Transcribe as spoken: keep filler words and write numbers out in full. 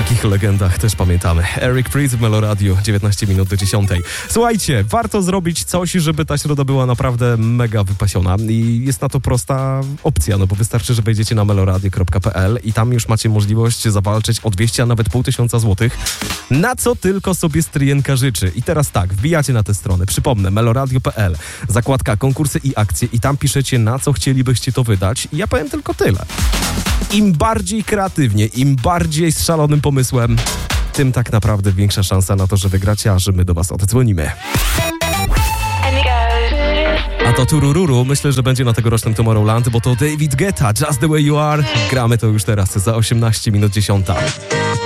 takich legendach też pamiętamy. Eric Prydz w Meloradiu, dziewiętnaście minut do dziesiątej. Słuchajcie, warto zrobić coś, żeby ta środa była naprawdę mega wypasiona i jest na to prosta opcja, no bo wystarczy, że wejdziecie na meloradio kropka p l i tam już macie możliwość zawalczyć o dwieście, a nawet pół tysiąca złotych, na co tylko sobie stryjenka życzy. I teraz tak, wbijacie na tę stronę, przypomnę, meloradio kropka p l, zakładka konkursy i akcje i tam piszecie, na co chcielibyście to wydać i ja powiem tylko tyle. Im bardziej kreatywnie, im bardziej z szalonym pomysłem, tym tak naprawdę większa szansa na to, że wygracie, a że my do was oddzwonimy. A to turururu, myślę, że będzie na tegorocznym Tomorrowland, bo to David Guetta, Just the Way You Are. Gramy to już teraz za osiemnaście minut dziesiąta.